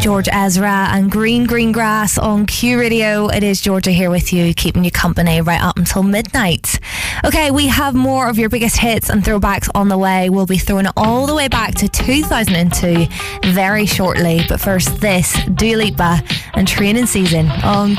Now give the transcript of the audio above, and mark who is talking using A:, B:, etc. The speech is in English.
A: George Ezra and Green Green Grass on Q Radio. It is Georgia here with you, keeping you company right up until midnight. Okay, we have more of your biggest hits and throwbacks on the way. We'll be throwing it all the way back to 2002 very shortly. But first, this, Dua Lipa and Training Season on